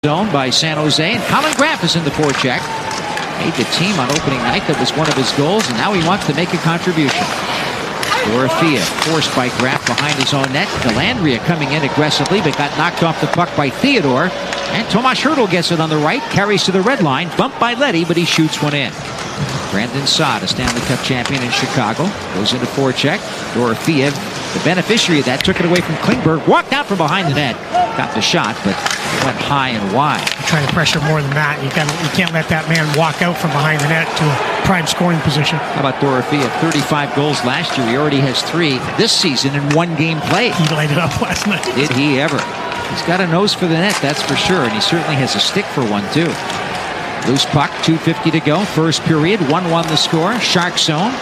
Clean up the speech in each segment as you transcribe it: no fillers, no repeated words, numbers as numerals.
Zone by San Jose, and Colin Graff is in the forecheck. Made the team on opening night. That was one of his goals, and now he wants to make a contribution. Dorothea forced by Graff behind his own net. Delandria coming in aggressively, but got knocked off the puck by Theodore. And Tomas Hertl gets it on the right, carries to the red line, bumped by Leddy, but he shoots one in. Brandon Saad, a Stanley Cup champion in Chicago, goes into forecheck. Dorothea, the beneficiary of that, took it away from Klingberg, walked out from behind the net, got the shot, but it went high and wide. Trying to pressure more than that. You can't let that man walk out from behind the net to a prime scoring position. How about Dorothea? 35 goals last year. He already has 3 this season in one game played. He laid it up last night. Did he ever? He's got a nose for the net, that's for sure, and he certainly has a stick for one, too. Loose puck, 2:50 to go. First period, 1-1 the score. Shark zone.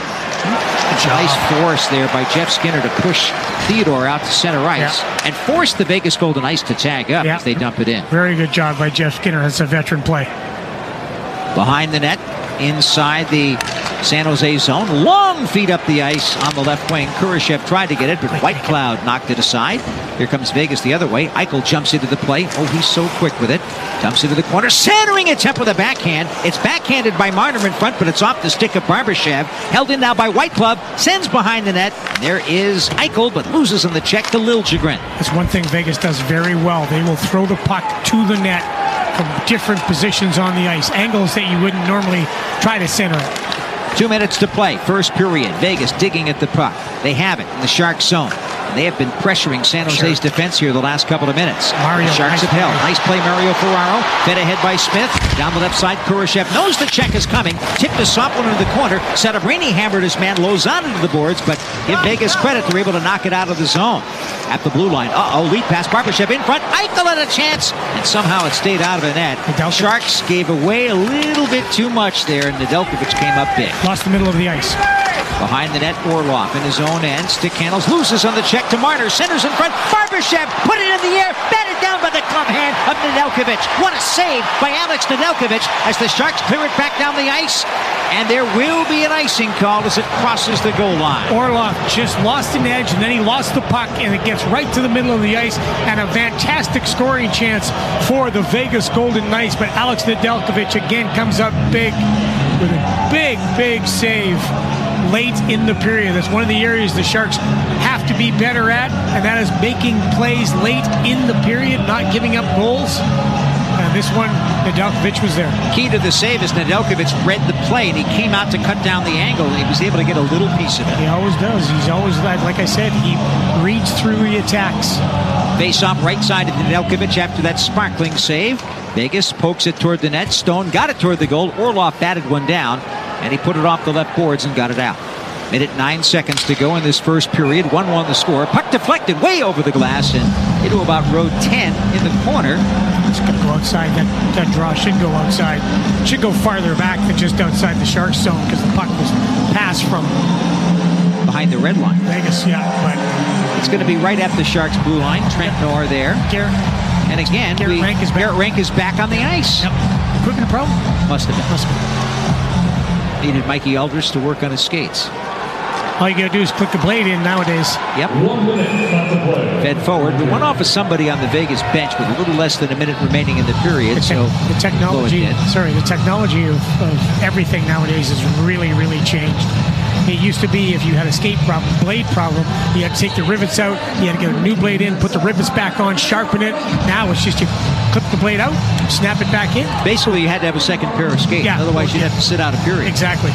Nice force there by Jeff Skinner to push Theodore out to center ice and force the Vegas Golden Knights to tag up as they dump it in. Very good job by Jeff Skinner. That's a veteran play. Behind the net, inside the San Jose zone. Long feed up the ice on the left wing. Kurashev tried to get it, but White Cloud knocked it aside. Here comes Vegas the other way. Eichel jumps into the play. Oh, he's so quick with it. Dumps into the corner. Centering attempt with a backhand. It's backhanded by Marner in front, but it's off the stick of Barbashev. Held in now by White Cloud. Sends behind the net. And there is Eichel, but loses on the check to Liljegren. That's one thing Vegas does very well. They will throw the puck to the net from different positions on the ice. Angles that you wouldn't normally try to center it. 2 minutes to play. First period. Vegas digging at the puck. They have it in the Sharks zone. And they have been pressuring San Jose's defense here the last couple of minutes. Mario, the Sharks have held. Nice play, Mario Ferraro. Fed ahead by Smith. Down the left side, Kurashev knows the check is coming. Tipped a soft one into the corner. Settebrini hammered his man Lozano into the boards, but give Vegas credit. They're able to knock it out of the zone. At the blue line. Lead pass. Barbashev in front. Eichel had a chance, and somehow it stayed out of the net. The Sharks gave away a little bit too much there, and Nedeljkovic came up big. Lost the middle of the ice. Behind the net, Orlov in his own end. Stick handles, loses on the check to Marner. Centers in front. Barbashev put it in the air. Batted down by the club hand of Nedeljkovic. What a save by Alex Nedeljkovic as the Sharks clear it back down the ice. And there will be an icing call as it crosses the goal line. Orlov just lost an edge, and then he lost the puck, and it gets right to the middle of the ice. And a fantastic scoring chance for the Vegas Golden Knights. But Alex Nedeljkovic again comes up big with a big save late in the period. That's one of the areas the Sharks have to be better at, and that is making plays late in the period, not giving up goals. And this one, Nedeljkovic was there. Key to the save is Nedeljkovic read the play, and he came out to cut down the angle, and he was able to get a little piece of it. He always does. He's always, like I said, he reads through the attacks. Face off right side of Nedeljkovic after that sparkling save. Vegas pokes it toward the net. Stone got it toward the goal. Orlov batted one down, and he put it off the left boards and got it out. Minute 9 seconds to go in this first period. 1-1 the score. Puck deflected way over the glass and into about row 10 in the corner. It's going to go outside. That draw should go outside. Should go farther back than just outside the Sharks zone because the puck was passed from behind the red line. Vegas, but it's going to be right at the Sharks blue line. Trent Noir there. And again, Garrett Rank is back on the ice. Yep. Equipment problem? Must have been. Needed Mikey Aldridge to work on his skates. All you got to do is put the blade in nowadays. Yep. Fed forward. The one off of somebody on the Vegas bench with a little less than a minute remaining in the period. The technology of everything nowadays has really changed. It used to be if you had a skate problem, blade problem, you had to take the rivets out, you had to get a new blade in, put the rivets back on, sharpen it. Now it's just you clip the blade out, snap it back in. Basically, you had to have a second pair of skates. Yeah. Otherwise, you'd have to sit out a period. Exactly.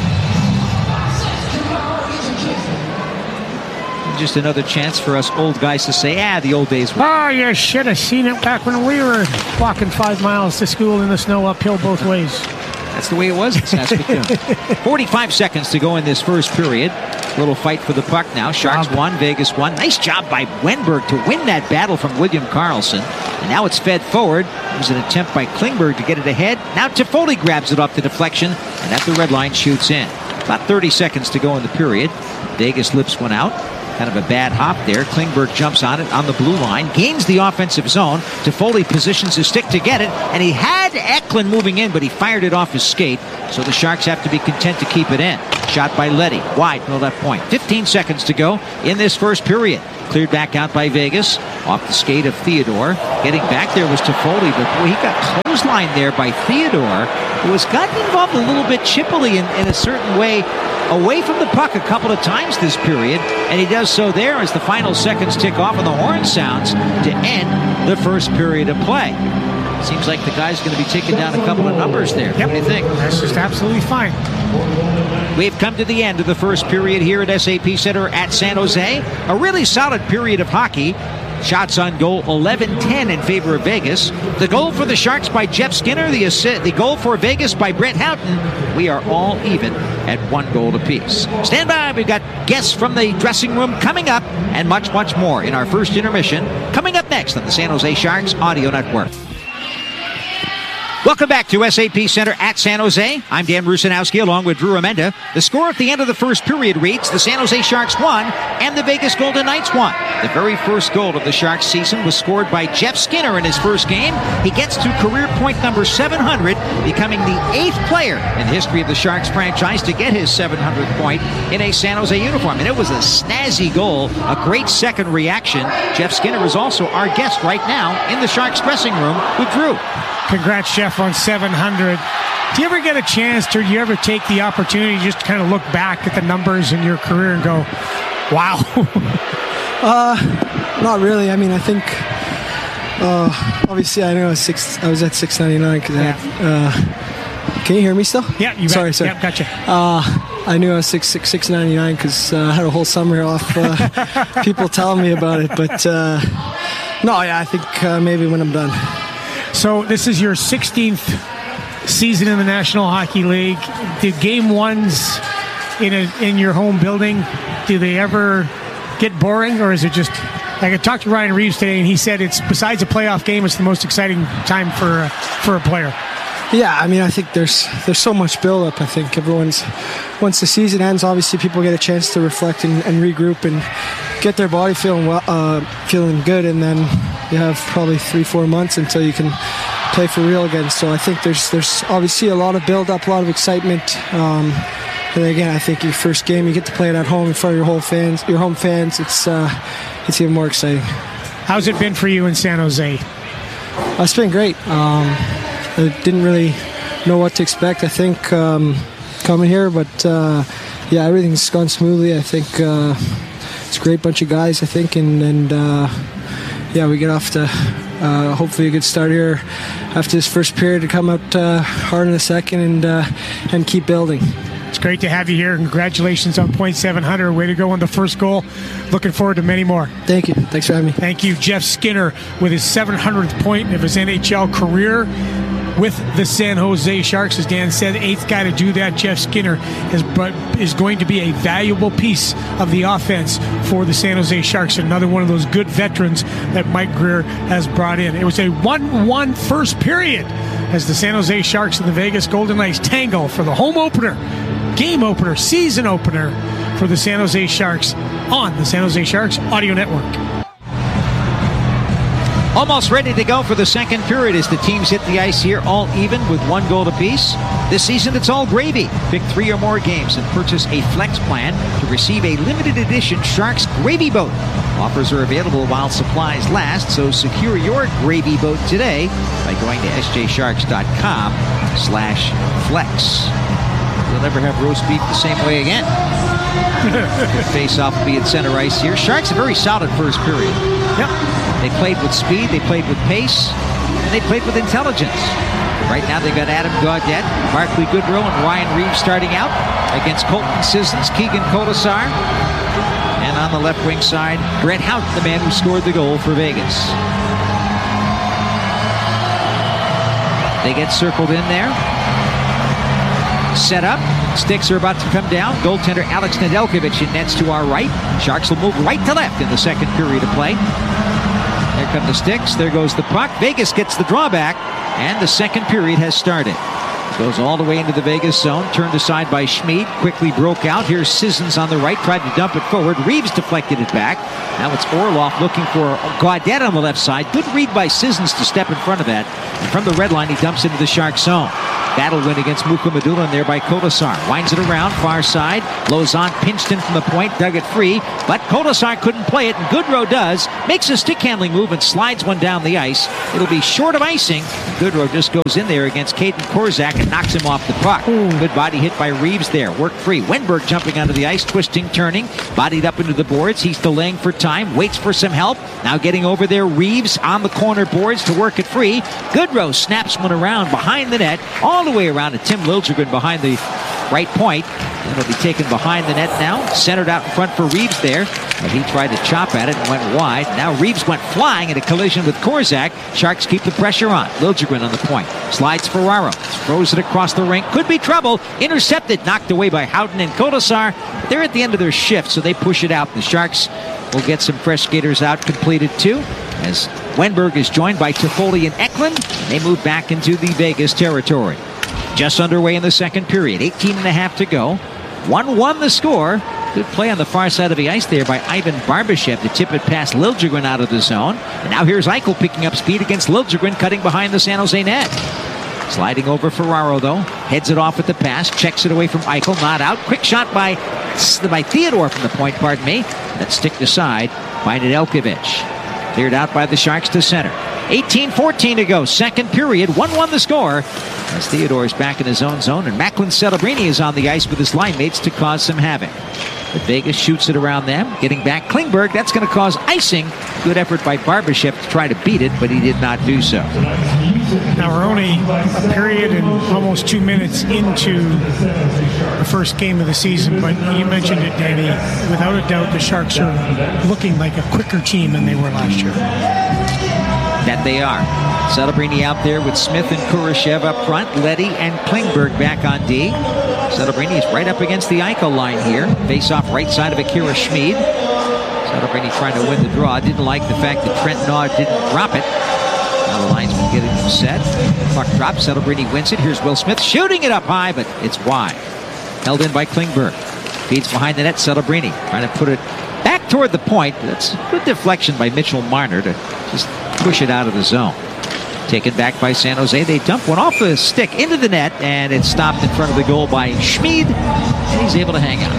Just another chance for us old guys to say, the old days were. Oh, you should have seen it back when we were walking 5 miles to school in the snow uphill both ways. That's the way it was in Saskatoon. 45 seconds to go in this first period. Little fight for the puck now. Sharks 1, Vegas 1. Nice job by Wenberg to win that battle from William Karlsson. And now it's fed forward. It was an attempt by Klingberg to get it ahead. Now Toffoli grabs it off the deflection, and at the red line shoots in. About 30 seconds to go in the period. Vegas lips one out. Kind of a bad hop there. Klingberg jumps on it on the blue line, gains the offensive zone. Toffoli positions his stick to get it, and he had Eklund moving in, but he fired it off his skate, so the Sharks have to be content to keep it in. shot by Leddy. Wide from the left point. 15 seconds to go in this first period. Cleared back out by Vegas. Off the skate of Theodore. Getting back there was Toffoli, but boy, he got clotheslined there by Theodore, who has gotten involved a little bit chippily in a certain way away from the puck a couple of times this period, and he does so there as the final seconds tick off and the horn sounds to end the first period of play. Seems like the guy's going to be taking down a couple of numbers there. Yep. What do you think? That's just absolutely fine. We've come to the end of the first period here at SAP Center at San Jose. A really solid period of hockey. Shots on goal 11-10 in favor of Vegas. The goal for the Sharks by Jeff Skinner. The goal for Vegas by Brett Houghton. We are all even at 1 goal apiece. Stand by. We've got guests from the dressing room coming up and much, much more in our first intermission. Coming up next on the San Jose Sharks Audio Network. Welcome back to SAP Center at San Jose. I'm Dan Rusanowski along with Drew Amenda. The score at the end of the first period reads the San Jose Sharks won and the Vegas Golden Knights won. The very first goal of the Sharks season was scored by Jeff Skinner in his first game. He gets to career point number 700, becoming the 8th player in the history of the Sharks franchise to get his 700th point in a San Jose uniform. And it was a snazzy goal, a great second reaction. Jeff Skinner is also our guest right now in the Sharks dressing room with Drew. Congrats, Jeff, on 700. Do you ever get a chance, or do you ever take the opportunity just to kind of look back at the numbers in your career and go, wow? Not really. I mean, I think obviously I know I was at 699 because can you hear me still? Yeah, you sorry. Yeah, gotcha. I knew I was 699 because I had a whole summer off. People telling me about it, but no, yeah, I think maybe when I'm done. So this is your 16th season in the National Hockey League. Did game ones in your home building, do they ever get boring, or is it just like I talked to Ryan Reeves today and he said it's besides a playoff game, it's the most exciting time for a player? Yeah, I mean, I think there's so much build-up. I think once the season ends, obviously people get a chance to reflect and regroup and get their body feeling good, and then you have probably 3-4 months until you can play for real again. So I think there's obviously a lot of build-up, a lot of excitement. And again, I think your first game, you get to play it at home in front of your home fans. It's even more exciting. How's it been for you in San Jose? It's been great. I didn't really know what to expect, I think, coming here, but yeah, everything's gone smoothly. I think it's a great bunch of guys, I think, and yeah, we get off to hopefully a good start here after this first period to come out hard in the second and keep building. It's great to have you here. Congratulations on .700. Way to go on the first goal. Looking forward to many more. Thank you. Thanks for having me. Thank you, Jeff Skinner, with his 700th point of his NHL career with the San Jose Sharks. As Dan said, 8th guy to do that. Jeff Skinner is going to be a valuable piece of the offense for the San Jose Sharks. Another one of those good veterans that Mike Grier has brought in. It was a 1-1 first period as the San Jose Sharks and the Vegas Golden Knights tangle for the home opener, game opener, season opener for the San Jose Sharks on the San Jose Sharks Audio Network. Almost ready to go for the second period as the teams hit the ice here, all even with 1 goal apiece. This season, it's all gravy. Pick 3 or more games and purchase a flex plan to receive a limited edition Sharks Gravy Boat. Offers are available while supplies last, so secure your Gravy Boat today by going to sjsharks.com/flex. You'll never have roast beef the same way again. Face-off will be at center ice here. Sharks a very solid first period. Yep. They played with speed, they played with pace, and they played with intelligence. Right now they've got Adam Gaudette, Barclay Goodrow, and Ryan Reeves starting out against Colton Sissons, Keegan Colasar. And on the left wing side, Brett Houghton, the man who scored the goal for Vegas. They get circled in there. Set up. Sticks are about to come down. Goaltender Alex Nedeljkovic in nets to our right. Sharks will move right to left in the second period of play. There come the sticks. There goes the puck. Vegas gets the drawback, and the second period has started. It goes all the way into the Vegas zone. Turned aside by Schmid. Quickly broke out. Here's Sissons on the right. Tried to dump it forward. Reeves deflected it back. Now it's Orlov looking for Gaudette on the left side. Good read by Sissons to step in front of that. And from the red line, he dumps into the Shark zone. Battle win against Mukhamadullin there by Kotasar. Winds it around, far side. Lauzon pinched in from the point, dug it free. But Kotasar couldn't play it, and Goodrow does. Makes a stick handling move and slides one down the ice. It'll be short of icing. Goodrow just goes in there against Caden Korzak and knocks him off the puck. Good body hit by Reeves there. Work free. Wenberg jumping onto the ice, twisting, turning. Bodied up into the boards. He's delaying for time. Waits for some help. Now getting over there. Reeves on the corner boards to work it free. Goodrow snaps one around behind the net. All the way around to Tim Liljegren behind the right point. It'll be taken behind the net now. Centered out in front for Reeves there. But he tried to chop at it and went wide. Now Reeves went flying in a collision with Korzak. Sharks keep the pressure on. Liljegren on the point. Slides Ferraro. Throws it across the rink. Could be trouble. Intercepted. Knocked away by Houghton and Kotasar. They're at the end of their shift, so they push it out. The Sharks will get some fresh skaters out completed too, as Wenberg is joined by Toffoli and Eklund. They move back into the Vegas territory. Just underway in the second period. 18.5 to go. 1-1 the score. Good play on the far side of the ice there by Ivan Barbashev to tip it past Liljegren out of the zone. And now here's Eichel picking up speed against Liljegren, cutting behind the San Jose net. Sliding over Ferraro, though. Heads it off at the pass. Checks it away from Eichel. Not out. Quick shot by Theodore from the point, pardon me. That's sticked aside by Nedeljkovic. Cleared out by the Sharks to center. 18-14 to go. Second period. 1-1 the score. As Theodore is back in his own zone, and Macklin Celebrini is on the ice with his line mates to cause some havoc. But Vegas shoots it around them. Getting back Klingberg. That's going to cause icing. Good effort by Barbashev to try to beat it, but he did not do so. Now we're only a period and almost 2 minutes into the first game of the season, but you mentioned it, Danny. Without a doubt, the Sharks are looking like a quicker team than they were last year. That they are. Celebrini out there with Smith and Kurashev up front. Leddy and Klingberg back on D. Celebrini is right up against the Eichel line here. Face off right side of Akira Schmid. Celebrini trying to win the draw. Didn't like the fact that Trent Nod didn't drop it. Now the linesman getting him set. Puck drop. Celebrini wins it. Here's Will Smith shooting it up high, but it's wide. Held in by Klingberg. Feeds behind the net. Celebrini trying to put it back toward the point. That's a good deflection by Mitchell Marner to just push it out of the zone. Taken back by San Jose. They dump one off the stick into the net, and it's stopped in front of the goal by Schmid, and he's able to hang out.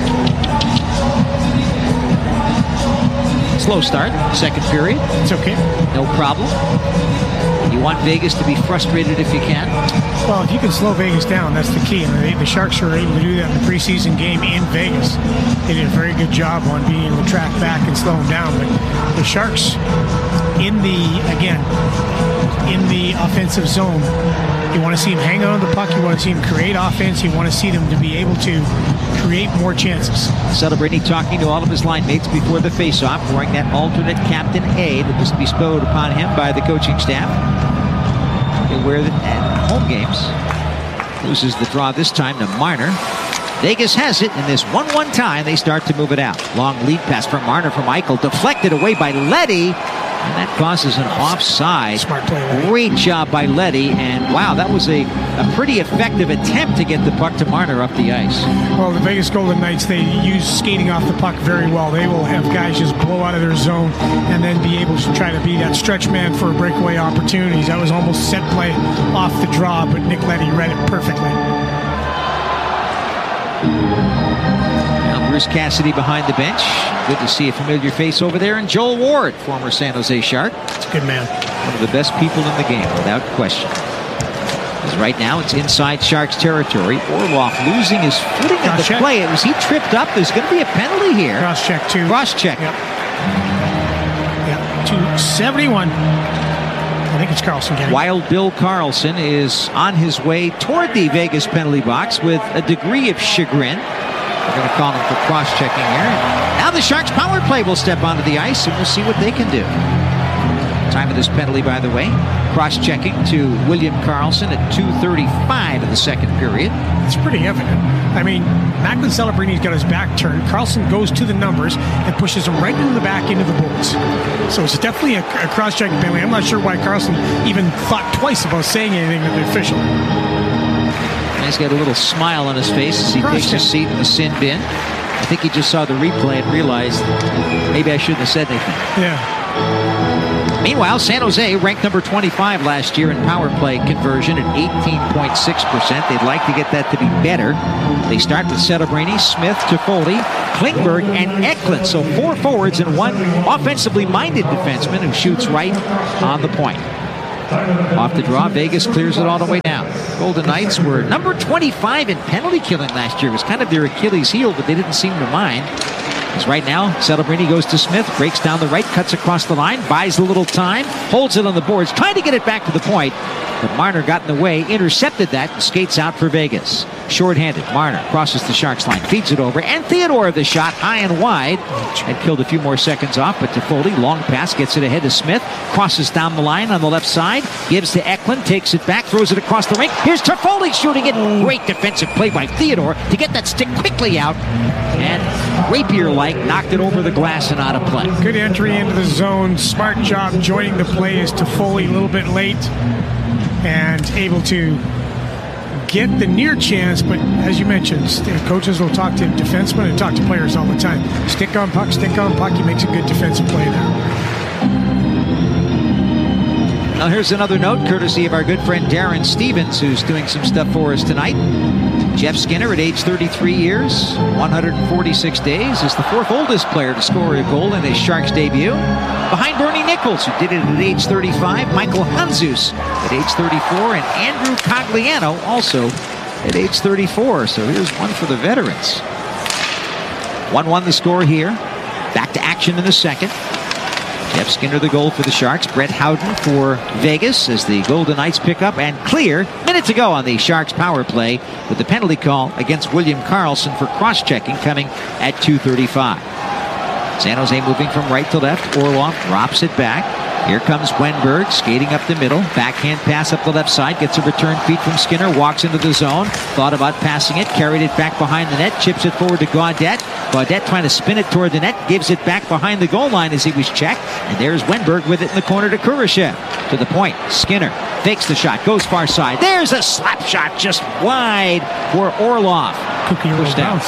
Slow start, second period. It's okay. No problem. You want Vegas to be frustrated if you can. Well, if you can slow Vegas down, that's the key. And the Sharks were able to do that in the preseason game in Vegas. They did a very good job on being able to track back and slow them down. But the Sharks, in the offensive zone, you want to see them hang on to the puck. You want to see them create offense. You want to see them to be able to create more chances. Celebrini talking to all of his line mates before the face-off, wearing that alternate captain A that was bestowed upon him by the coaching staff. He'll wear it at home games. Loses the draw this time to Marner. Vegas has it in this 1-1 tie. They start to move it out. Long lead pass from Marner from Eichel. Deflected away by Leddy. And that causes an offside. Smart play, Leddy. Great job by Leddy. And wow, that was a pretty effective attempt to get the puck to Marner up the ice. Well, the Vegas Golden Knights, they use skating off the puck very well. They will have guys just blow out of their zone and then be able to try to be that stretch man for breakaway opportunities. That was almost set play off the draw, but Nick Leddy read it perfectly. Now Bruce Cassidy behind the bench. Good to see a familiar face over there. And Joel Ward, former San Jose Shark. It's a good man. One of the best people in the game, without question. Because right now it's inside Sharks territory. Orlov losing his footing on the play. Was he tripped up? There's going to be a penalty here. Cross check, too. Cross check. Yep. 271. I think it's Carlson getting it. Wild Bill Carlson is on his way toward the Vegas penalty box with a degree of chagrin. We're going to call him for cross-checking here. Now the Sharks power play will step onto the ice, and we'll see what they can do. Time of this penalty, by the way. Cross-checking to William Carlson at 2:35 of the second period. It's pretty evident. I mean, Macklin Celebrini's got his back turned. Carlson goes to the numbers and pushes him right into the back into the boards. So it's definitely a cross-checking penalty. I'm not sure why Carlson even thought twice about saying anything to the official. He's got a little smile on his face as he takes his seat in the sin bin. I think he just saw the replay and realized maybe I shouldn't have said anything. Yeah. Meanwhile, San Jose ranked number 25 last year in power play conversion at 18.6%. They'd like to get that to be better. They start with Celebrini, Smith, Toffoli, Klingberg, and Eklund. So 4 forwards and 1 offensively minded defenseman who shoots right on the point. Off the draw, Vegas clears it all the way down. Golden Knights were number 25 in penalty killing last year. It was kind of their Achilles heel, but they didn't seem to mind. As right now, Celebrini goes to Smith, breaks down the right, cuts across the line, buys a little time, holds it on the boards, trying to get it back to the point. But Marner got in the way, intercepted that, and skates out for Vegas. Short-handed, Marner crosses the Sharks line, feeds it over, and Theodore the shot high and wide. And killed a few more seconds off, but Toffoli, long pass, gets it ahead to Smith, crosses down the line on the left side, gives to Eklund, takes it back, throws it across the rink. Here's Toffoli shooting it. Great defensive play by Theodore to get that stick quickly out. And rapier-like knocked it over the glass and out of play. Good entry into the zone. Smart job joining the play as Toffoli a little bit late and able to get the near chance, but as you mentioned, coaches will talk to defensemen and talk to players all the time. Stick on puck, he makes a good defensive play now. Now here's another note, courtesy of our good friend Darren Stevens, who's doing some stuff for us tonight. Jeff Skinner, at age 33 years, 146 days, is the 4th oldest player to score a goal in his Sharks debut. Behind Bernie Nichols, who did it at age 35, Michael Handzus at age 34, and Andrew Cogliano also at age 34. So here's one for the veterans. 1-1 the score here. Back to action in the second. Jeff Skinner the goal for the Sharks. Brett Howden for Vegas as the Golden Knights pick up and clear. Minute to go on the Sharks power play with the penalty call against William Karlsson for cross-checking coming at 2:35. San Jose moving from right to left. Orlov drops it back. Here comes Wenberg skating up the middle. Backhand pass up the left side. Gets a return feed from Skinner. Walks into the zone. Thought about passing it. Carried it back behind the net. Chips it forward to Gaudette. Gaudette trying to spin it toward the net. Gives it back behind the goal line as he was checked. And there's Wenberg with it in the corner to Kurashev. To the point. Skinner fakes the shot. Goes far side. There's a slap shot just wide for Orlov. Pushed out.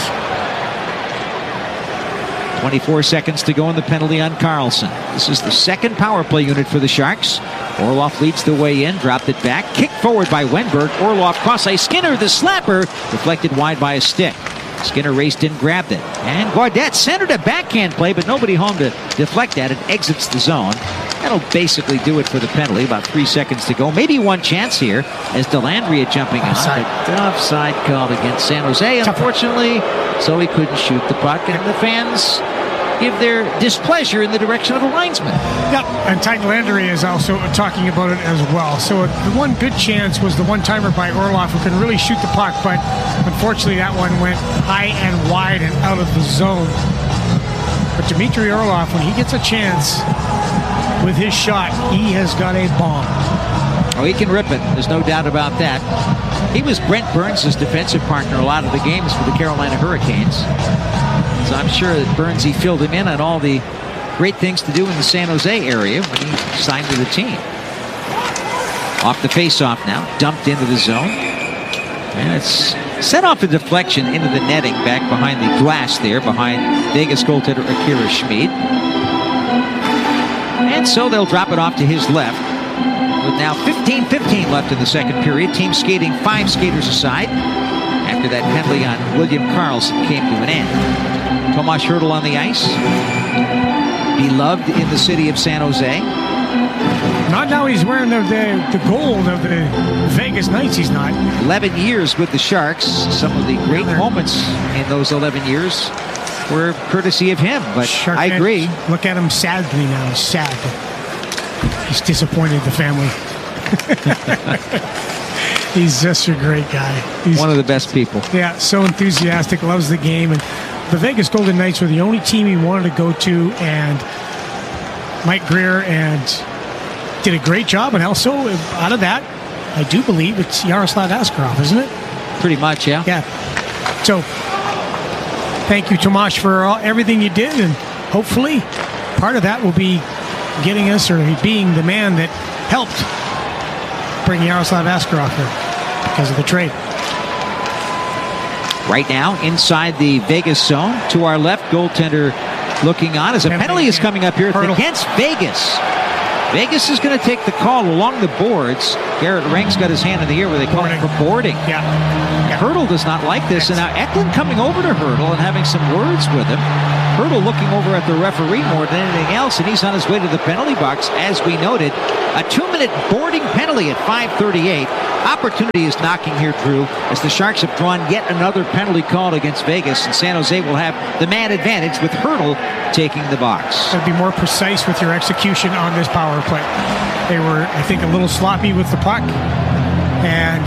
24 seconds to go in the penalty on Karlsson. This is the second power play unit for the Sharks. Orlov leads the way in, dropped it back, kicked forward by Wenberg. Orlov cross ice. Skinner, the slapper, deflected wide by a stick. Skinner raced in, grabbed it. And Gaudette centered a backhand play, but nobody home to deflect that. It exits the zone. That'll basically do it for the penalty. About 3 seconds to go. Maybe one chance here as Dellandrea jumping on. Offside called against San Jose, unfortunately. So he couldn't shoot the puck, and the fans give their displeasure in the direction of the linesman. Yep, and Ty Dellandrea is also talking about it as well. So the one good chance was the one-timer by Orlov, who can really shoot the puck, but unfortunately that one went high and wide and out of the zone. But Dmitry Orlov, when he gets a chance with his shot, he has got a bomb. Oh, he can rip it. There's no doubt about that. He was Brent Burns' defensive partner a lot of the games for the Carolina Hurricanes. So I'm sure that Burnsy filled him in on all the great things to do in the San Jose area when he signed with the team. Off the face-off now, dumped into the zone. And it's set off a deflection into the netting back behind the glass there, behind Vegas goaltender Akira Schmid. And so they'll drop it off to his left. With now 15-15 left in the second period. Team skating 5 skaters aside after that penalty on William Karlsson came to an end. Tomas Hertl on the ice. Beloved in the city of San Jose. Not now he's wearing the gold of the Vegas Knights, he's not. 11 years with the Sharks. Some of the great moments in those 11 years were courtesy of him, but Shark I agree. Look at him sadly now. He's sad. He's disappointed the family. He's just a great guy. He's one of the best people. Yeah, so enthusiastic, loves the game. And the Vegas Golden Knights were the only team he wanted to go to, and Mike Greer did a great job. And also, out of that, I do believe it's Yaroslav Askarov, isn't it? Pretty much, yeah. Yeah. So, thank you, Tomas, for everything you did, and hopefully part of that will be getting us, or being the man that helped bring Yaroslav Askarov here because of the trade. Right now, inside the Vegas zone, to our left, goaltender looking on as a penalty is coming up here. It's against Vegas. Vegas is going to take the call along the boards. Garrett Rank's got his hand in the air where they call it for boarding. Yeah. Hurdle does not like this, and now Eklund coming over to Hurdle and having some words with him. Hurdle looking over at the referee more than anything else, and he's on his way to the penalty box. As we noted, a 2-minute boarding penalty at 5:38. Opportunity is knocking here, Drew, as the Sharks have drawn yet another penalty called against Vegas, and San Jose will have the man advantage with Hurdle taking the box. Be more precise with your execution on this power play. They were, I think, a little sloppy with the puck, and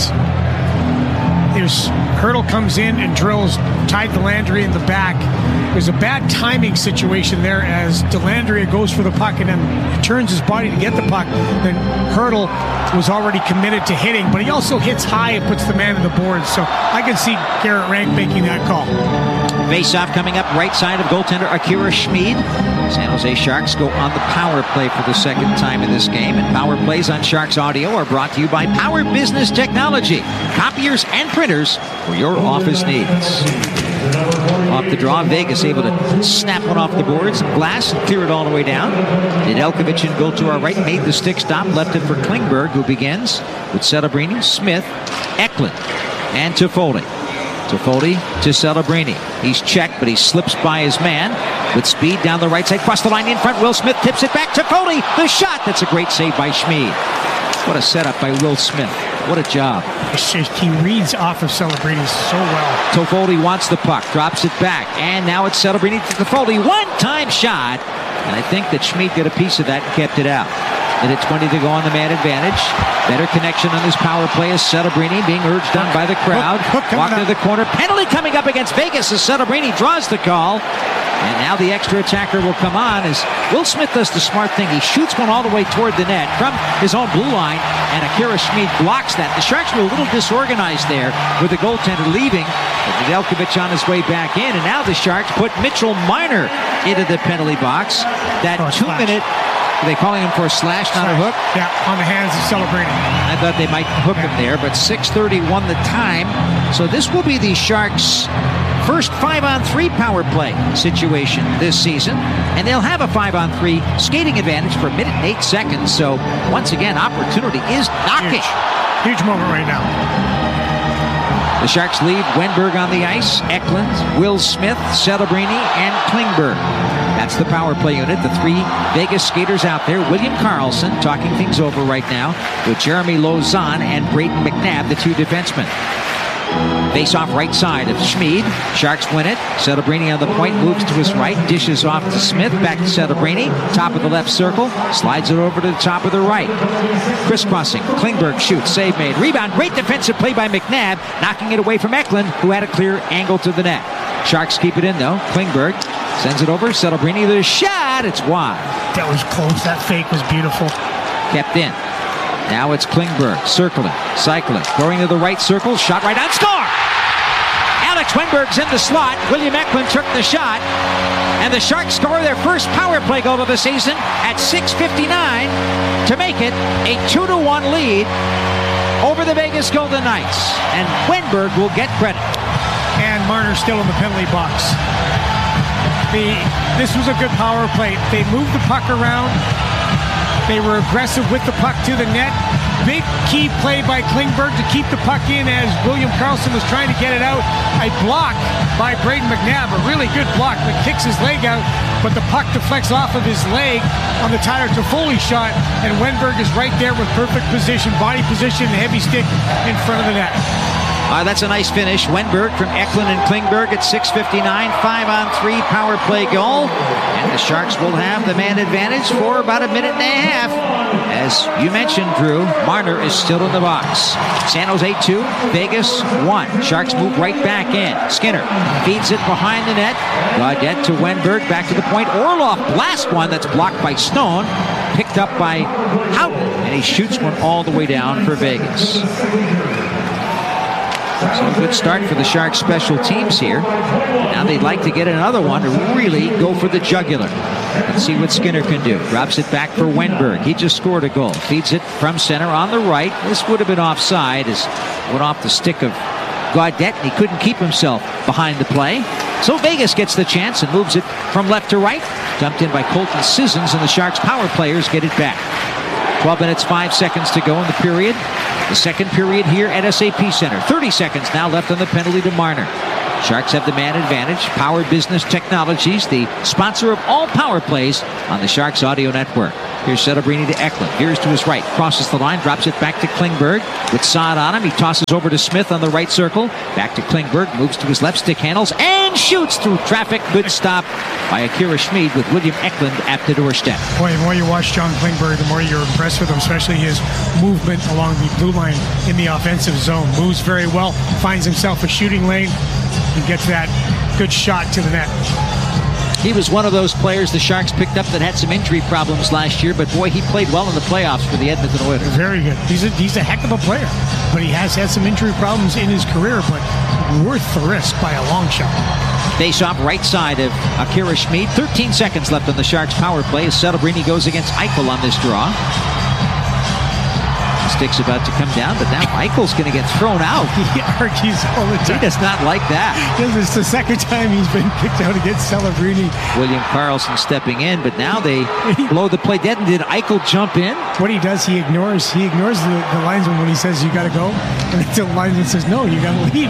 Hurdle comes in and drills Ty Dellandrea in the back. There's a bad timing situation there as Dellandrea goes for the puck and then turns his body to get the puck. Then Hurdle was already committed to hitting, but he also hits high and puts the man in the boards. So I can see Garrett Rank making that call. Face-off coming up right side of goaltender Akira Schmid. San Jose Sharks go on the power play for the second time in this game. And power plays on Sharks Audio are brought to you by Power Business Technology. Copiers and printers for your office needs. Off the draw, Vegas able to snap one off the boards and glass and clear it all the way down. Nedeljkovic in goal to our right, made the stick stop, left it for Klingberg, who begins with Celebrini, Smith, Eklund, and Toffoli. Toffoli to Celebrini. He's checked, but he slips by his man. With speed down the right side, cross the line in front. Will Smith tips it back. Toffoli, the shot. That's a great save by Schmid. What a setup by Will Smith. What a job. He reads off of Celebrini so well. Toffoli wants the puck, drops it back, and now it's Celebrini to Toffoli. One-time shot, and I think that Schmid got a piece of that and kept it out. Minute 20 to go on the man advantage. Better connection on this power play as Celebrini being urged on by the crowd. Walk to the corner. Penalty coming up against Vegas as Celebrini draws the call. And now the extra attacker will come on as Will Smith does the smart thing. He shoots one all the way toward the net from his own blue line, and Akira Schmid blocks that. The Sharks were a little disorganized there with the goaltender leaving. Nedeljkovic on his way back in, and now the Sharks put Mitchell Marner into the penalty box. That 2-minute... Are they calling him for a slash, not a hook? Yeah, on the hands of Celebrini. I thought they might hook him there, but 6:31 the time. So this will be the Sharks' first 5-on-3 power play situation this season, and they'll have a 5-on-3 skating advantage for a minute and 8 seconds. So once again, opportunity is knocking. Huge moment right now. The Sharks leave Wenberg on the ice, Eklund, Will Smith, Celebrini, and Klingberg. That's the power play unit. The 3 Vegas skaters out there. William Karlsson talking things over right now with Jeremy Lauzon and Brayden McNabb, the 2 defensemen. Face off right side of Schmid. Sharks win it. Celebrini on the point, moves to his right, dishes off to Smith, back to Celebrini, top of the left circle, slides it over to the top of the right. Crisscrossing, Klingberg shoots, save made, rebound, great defensive play by McNabb, knocking it away from Eklund, who had a clear angle to the net. Sharks keep it in though. Klingberg sends it over, Celebrini, the shot, it's wide. That was close, that fake was beautiful. Kept in. Now it's Klingberg, circling, cycling, going to the right circle, shot right on, score! Alex Wenberg's in the slot, William Eklund took the shot, and the Sharks score their first power play goal of the season at 6:59 to make it a 2-1 lead over the Vegas Golden Knights. And Wenberg will get credit. And Marner's still in the penalty box. This was a good power play. They moved the puck around. They were aggressive with the puck to the net. Big key play by Klingberg to keep the puck in as William Karlsson was trying to get it out. A block by Brayden McNabb, a really good block that kicks his leg out, but the puck deflects off of his leg on the Tyler Toffoli shot, and Wenberg is right there with perfect position, body position, heavy stick in front of the net. That's a nice finish. Wenberg from Eklund and Klingberg at 6:59, 5-on-3 power play goal. And the Sharks will have the man advantage for about a minute and a half. As you mentioned, Drew, Marner is still in the box. San Jose 2, Vegas 1. Sharks move right back in. Skinner feeds it behind the net. Gaudette to Wenberg, back to the point. Orlov blasts one that's blocked by Stone. Picked up by Houghton, and he shoots one all the way down for Vegas. So a good start for the Sharks special teams here. Now they'd like to get another one to really go for the jugular. Let's see what Skinner can do. Drops it back for Wenberg. He just scored a goal. Feeds it from center on the right. This would have been offside as it went off the stick of Gaudette, and he couldn't keep himself behind the play. So Vegas gets the chance and moves it from left to right. Dumped in by Colton Sissons, and the Sharks power players get it back. 12 minutes, 5 seconds to go in the period. The second period here at SAP Center. 30 seconds now left on the penalty to Marner. Sharks have the man advantage. Power Business Technologies, the sponsor of all power plays on the Sharks Audio Network. Here's Celebrini to Eklund. Here's to his right. Crosses the line. Drops it back to Klingberg. With Saad on him. He tosses over to Smith on the right circle. Back to Klingberg. Moves to his left. Stick handles. And shoots through traffic. Good stop by Akira Schmid with William Eklund at the doorstep. Boy, the more you watch John Klingberg, the more you're impressed with him, especially his movement along the blue line in the offensive zone. Moves very well. Finds himself a shooting lane. And gets that good shot to the net. He was one of those players the Sharks picked up that had some injury problems last year, but boy, he played well in the playoffs for the Edmonton Oilers. Very good. He's a heck of a player, but he has had some injury problems in his career, but worth the risk by a long shot. Face off right side of Akira Schmid. 13 seconds left on the Sharks power play as Celebrini goes against Eichel on this draw. Stick's about to come down, but now Eichel's going to get thrown out. He argues all the time. He does not like that. It's the second time he's been kicked out against Celebrini. William Karlsson stepping in, but now they blow the play dead. And did Eichel jump in? What he does, he ignores the linesman when he says, you got to go. And the linesman says, no, you got to leave,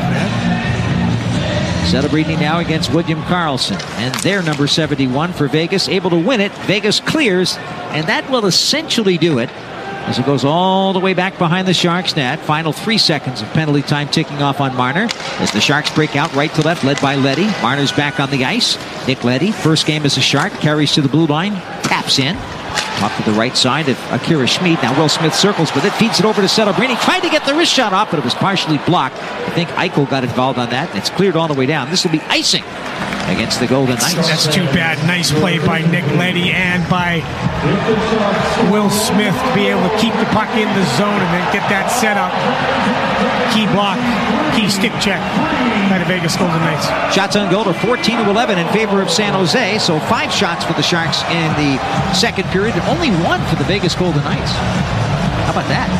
man. Celebrini now against William Karlsson. And they're number 71 for Vegas. Able to win it. Vegas clears. And that will essentially do it, as it goes all the way back behind the Sharks net. Final 3 seconds of penalty time ticking off on Marner as the Sharks break out right to left, led by Leddy. Marner's back on the ice. Nick Leddy, first game as a Shark, carries to the blue line, taps in. Off to the right side of Akira Schmid. Now Will Smith circles with it, feeds it over to Celebrini. Tried to get the wrist shot off, but it was partially blocked. I think Eichel got involved on that, and it's cleared all the way down. This will be icing against the Golden Knights. That's too bad. Nice play by Nick Leddy and by Will Smith to be able to keep the puck in the zone and then get that set up. Key block, key stick check by the Vegas Golden Knights. Shots on goal are 14-11 in favor of San Jose. So 5 shots for the Sharks in the second period, and only 1 for the Vegas Golden Knights. How about that?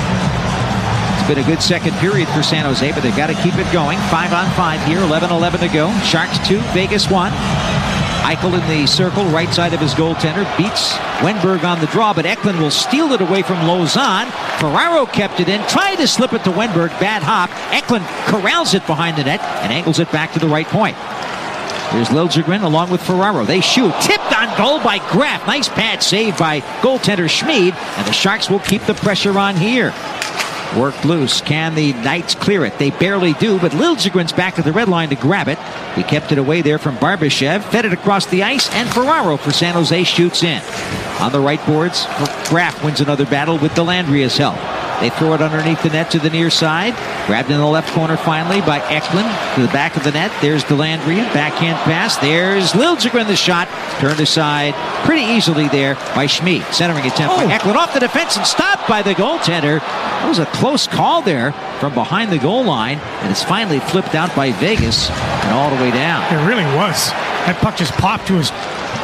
It's been a good second period for San Jose, but they've got to keep it going. 5-on-5 here, 11-11 to go. Sharks 2, Vegas 1. Eichel in the circle, right side of his goaltender, beats Wenberg on the draw, but Eklund will steal it away from Lauzon. Ferraro kept it in, tried to slip it to Wenberg, bad hop. Eklund corrals it behind the net and angles it back to the right point. Here's Liljegren along with Ferraro. They shoot, tipped on goal by Graf. Nice pad save by goaltender Schmid, and the Sharks will keep the pressure on here. Worked loose. Can the Knights clear it? They barely do, but Liljegren's back at the red line to grab it. He kept it away there from Barbashev, fed it across the ice, and Ferraro for San Jose shoots in. On the right boards, Graf wins another battle with Delandria's help. They throw it underneath the net to the near side. Grabbed in the left corner finally by Eklund to the back of the net. There's Delandria. Backhand pass. There's Liljegren, the shot. Turned aside pretty easily there by Schmid. Centering attempt by Eklund off the defense and stopped by the goaltender. That was a close call there from behind the goal line. And it's finally flipped out by Vegas and all the way down. It really was. That puck just popped to his...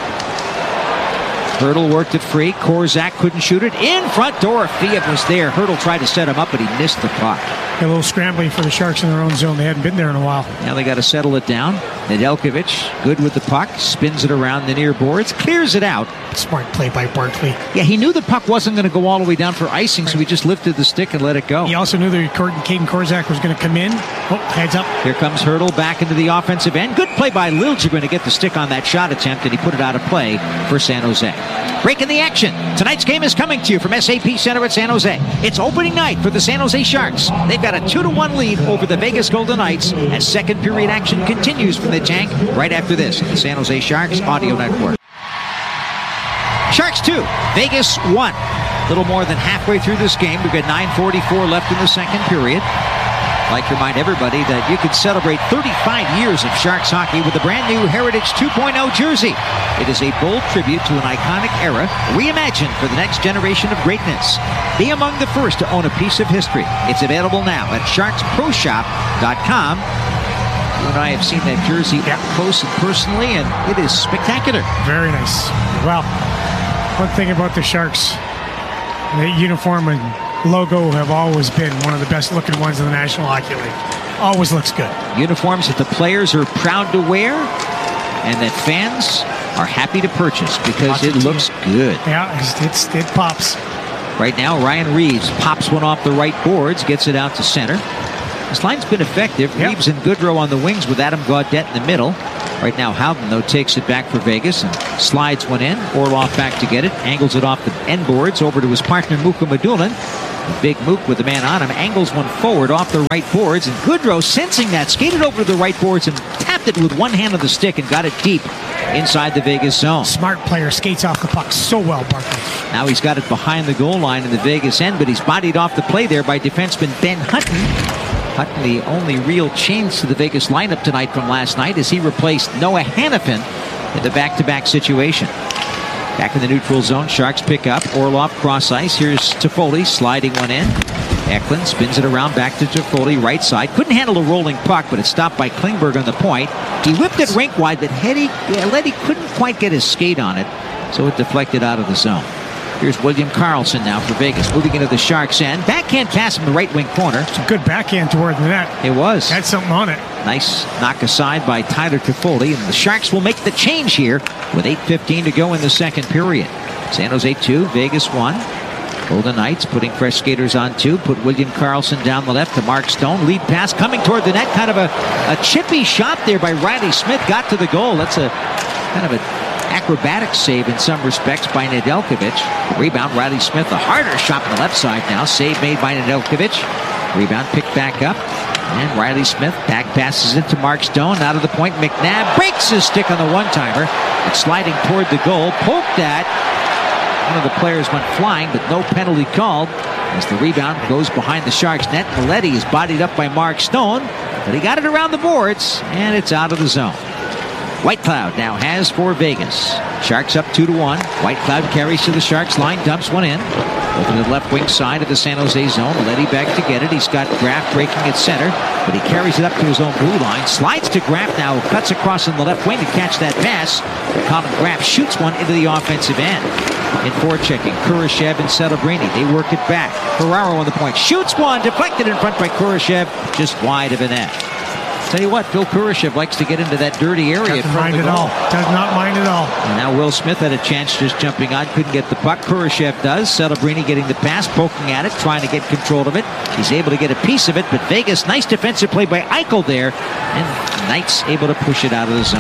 Hurdle worked it free. Korzak couldn't shoot it. In front, Dorofeev was there. Hurdle tried to set him up, but he missed the puck. A little scrambling for the Sharks in their own zone. They hadn't been there in a while. Now they got to settle it down. Nedeljkovic, good with the puck, spins it around the near boards, clears it out. Smart play by Barkley. Yeah, he knew the puck wasn't going to go all the way down for icing, so he just lifted the stick and let it go. He also knew that Caden Korzak was going to come in. Oh, heads up. Here comes Hurdle back into the offensive end. Good play by Liljegren to get the stick on that shot attempt, and he put it out of play for San Jose. Breaking the action. Tonight's game is coming to you from SAP Center at San Jose. It's opening night for the San Jose Sharks. They've got a 2-1 lead over the Vegas Golden Knights as second period action continues from the tank right after this. The San Jose Sharks Audio Network. Sharks 2, Vegas 1. Little more than halfway through this game. We've got 9:44 left in the second period. I'd like to remind everybody that you can celebrate 35 years of Sharks hockey with a brand new Heritage 2.0 jersey. It is a bold tribute to an iconic era, reimagined for the next generation of greatness. Be among the first to own a piece of history. It's available now at sharksproshop.com. You and I have seen that jersey up close and personally, and it is spectacular. Very nice. Well, one thing about the Sharks, the uniform and logo have always been one of the best looking ones in the National Hockey League. Always looks good. Uniforms that the players are proud to wear and that fans are happy to purchase because it looks good. Yeah, it pops. Right now, Ryan Reeves pops one off the right boards, gets it out to center. This line's been effective. Yep. Reeves and Goodrow on the wings with Adam Gaudette in the middle. Right now, Howden, though, takes it back for Vegas and slides one in. Orlov back to get it. Angles it off the end boards over to his partner, Muka Madulin. Big Mook with the man on him. Angles one forward off the right boards. And Goodrow, sensing that, skated over to the right boards and tapped it with one hand on the stick and got it deep inside the Vegas zone. Smart player, skates off the puck so well, Barkley. Now he's got it behind the goal line in the Vegas end, but he's bodied off the play there by defenseman Ben Hutton. Hutton, the only real change to the Vegas lineup tonight from last night, as he replaced Noah Hannafin in the back-to-back situation. Back in the neutral zone, Sharks pick up. Orlov cross ice. Here's Toffoli sliding one in. Eklund spins it around back to Toffoli, right side. Couldn't handle a rolling puck, but it's stopped by Klingberg on the point. He whipped it rink wide, but Leddy couldn't quite get his skate on it, so it deflected out of the zone. Here's William Karlsson now for Vegas, moving into the Sharks' end. Backhand pass in the right wing corner. It's a good backhand toward the net. It was. Had something on it. Nice knock aside by Tyler Toffoli, and the Sharks will make the change here with 8:15 to go in the second period. San Jose 2, Vegas 1. Golden Knights putting fresh skaters on 2. Put William Karlsson down the left to Mark Stone. Lead pass coming toward the net. Kind of a chippy shot there by Riley Smith. Got to the goal. That's a kind of a acrobatic save in some respects by Nedeljkovic. Rebound, Riley Smith, a harder shot on the left side now. Save made by Nedeljkovic. Rebound picked back up. And Riley Smith back passes it to Mark Stone. Out of the point, McNabb breaks his stick on the one-timer. It's sliding toward the goal. Poked at. One of the players went flying, but no penalty called as the rebound goes behind the Sharks net. Maletti is bodied up by Mark Stone, but he got it around the boards, and it's out of the zone. Whitecloud now has for Vegas. Sharks up 2-1. Whitecloud carries to the Sharks line, dumps one in. Over to the left wing side of the San Jose zone. Maletti back to get it. He's got Graff breaking at center, but he carries it up to his own blue line. Slides to Graff now, cuts across on the left wing to catch that pass. Colin Graff shoots one into the offensive end. In forechecking, Kurashev and Celebrini. They work it back. Ferraro on the point. Shoots one, deflected in front by Kurashev, just wide of the net. Tell you what, Phil Kurashev likes to get into that dirty area. Doesn't mind at all. Does not mind at all. And now Will Smith had a chance just jumping on. Couldn't get the puck. Kurashev does. Celebrini getting the pass, poking at it, trying to get control of it. He's able to get a piece of it, but Vegas, nice defensive play by Eichel there. And Knights able to push it out of the zone